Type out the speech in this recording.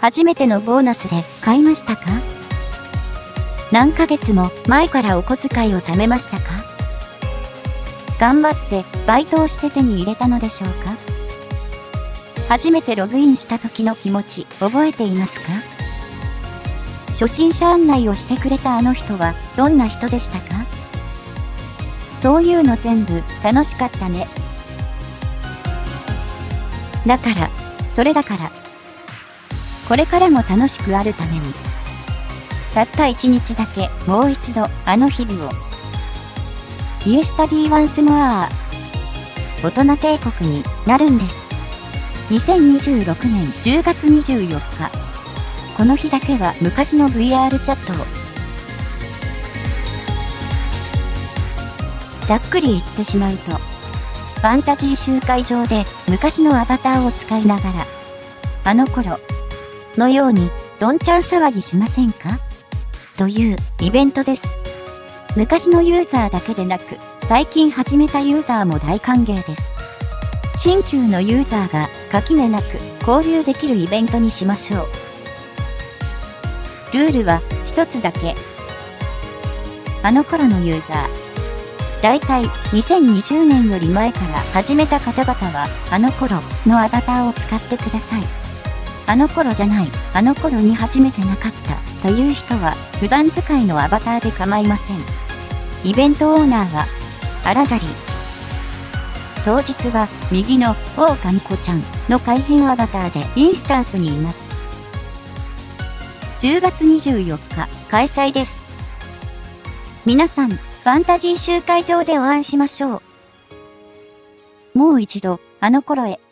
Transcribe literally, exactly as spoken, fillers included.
初めてのボーナスで買いましたか？何ヶ月も前からお小遣いを貯めましたか？頑張ってバイトをして手に入れたのでしょうか？初めてログインした時の気持ち覚えていますか？初心者案内をしてくれたあの人はどんな人でしたか？そういうの全部楽しかったね。だから、それだから。これからも楽しくあるために。たった一日だけもう一度あの日々を。イエスタディワンスモア大人帝国になるんです。にせんにじゅうろくねんじゅうがつにじゅうよっか。この日だけは昔の ブイアール チャットを。ざっくり言ってしまうと、ファンタジー集会場で昔のアバターを使いながら、あの頃のようにどんちゃん騒ぎしませんか？というイベントです。昔のユーザーだけでなく、最近始めたユーザーも大歓迎です。新旧のユーザーが垣根なく交流できるイベントにしましょう。ルールは一つだけ。あの頃のユーザー。だいたいにせんにじゅうねんより前から始めた方々は、あの頃のアバターを使ってください。あの頃じゃない、あの頃に始めてなかったという人は、普段使いのアバターで構いません。イベントオーナーは、アラザリ。当日は、右の、オオカミコちゃんの改変アバターでインスタンスにいます。じゅうがつにじゅうよっか、開催です。皆さん、ファンタジー集会場でお会いしましょう。もう一度、あの頃へ。